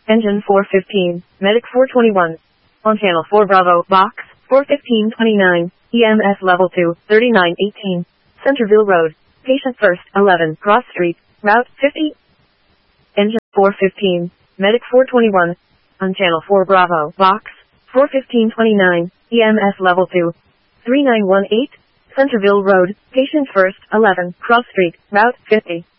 Engine 415, Medic 421. On Channel 4 Bravo, Box 41529, EMS Level 2, 3918. Centerville Road, Patient First, 11, Cross Street, Route 50. Engine 415, Medic 421. On Channel 4 Bravo, Box 41529, EMS Level 2, 3918. Centerville Road, Patient First, 11, Cross Street, Route 50.